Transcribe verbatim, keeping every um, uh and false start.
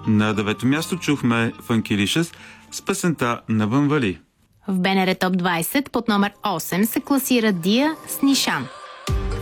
На девето място чухме Funkylicious с песента Навън вали. В БНР Топ двайсет под номер осем се класира Дия с Нишан.